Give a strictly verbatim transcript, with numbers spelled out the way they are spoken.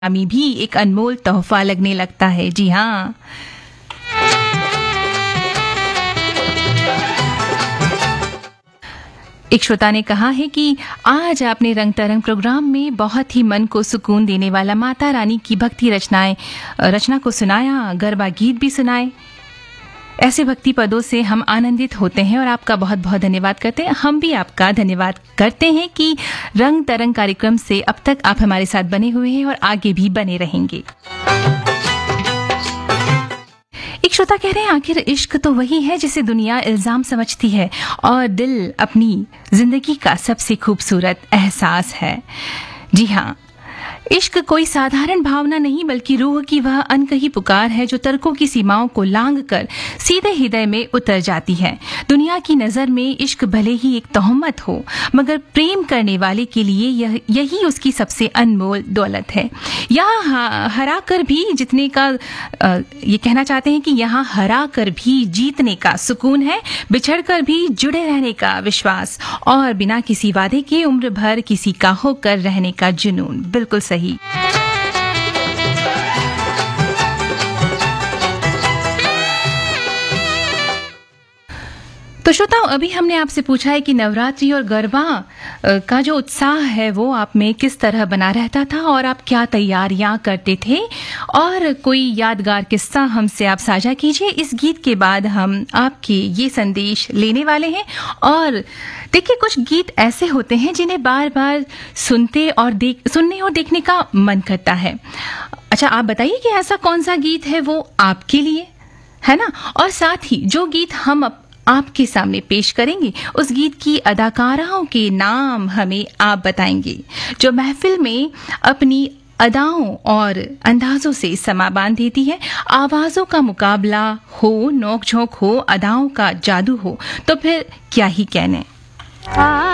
में भी एक अनमोल तोहफा लगने लगता है। जी हाँ, एक श्रोता ने कहा है कि आज आपने रंग तरंग प्रोग्राम में बहुत ही मन को सुकून देने वाला माता रानी की भक्ति रचनाएं रचना को सुनाया, गरबा गीत भी सुनाए। ऐसे भक्ति पदों से हम आनंदित होते हैं और आपका बहुत बहुत धन्यवाद करते हैं। हम भी आपका धन्यवाद करते हैं कि रंग तरंग कार्यक्रम से अब तक आप हमारे साथ बने हुए हैं और आगे भी बने रहेंगे। एक श्रोता कह रहे हैं, आखिर इश्क तो वही है जिसे दुनिया इल्जाम समझती है और दिल अपनी जिंदगी का सबसे खूबसूरत एहसास है। जी हाँ, इश्क कोई साधारण भावना नहीं बल्कि रूह की वह अनकही पुकार है जो तर्कों की सीमाओं को लांघ कर सीधे हृदय में उतर जाती है। दुनिया की नजर में इश्क भले ही एक तोहमत हो, मगर प्रेम करने वाले के लिए यह यही उसकी सबसे अनमोल दौलत है। यहाँ हरा कर भी जीतने का आ, ये कहना चाहते हैं कि यहाँ हरा कर भी जीतने का सुकून है, बिछड़ कर भी जुड़े रहने का विश्वास और बिना किसी वादे के उम्र भर किसी का होकर रहने का जुनून। बिल्कुल सही। तो श्रोताओं, अभी हमने आपसे पूछा है कि नवरात्रि और गरबा का जो उत्साह है वो आप में किस तरह बना रहता था और आप क्या तैयारियां करते थे, और कोई यादगार किस्सा हमसे आप साझा कीजिए। इस गीत के बाद हम आपके ये संदेश लेने वाले हैं। और देखिए, कुछ गीत ऐसे होते हैं जिन्हें बार बार सुनते और देख सुनने और देखने का मन करता है। अच्छा, आप बताइए कि ऐसा कौन सा गीत है वो आपके लिए, है ना? और साथ ही जो गीत हम आपके सामने पेश करेंगे उस गीत की अदाकाराओं के नाम हमें आप बताएंगे, जो महफिल में अपनी अदाओं और अंदाजों से समा बांध देती है। आवाजों का मुकाबला हो, नोक झोंक हो, अदाओं का जादू हो, तो फिर क्या ही कहने।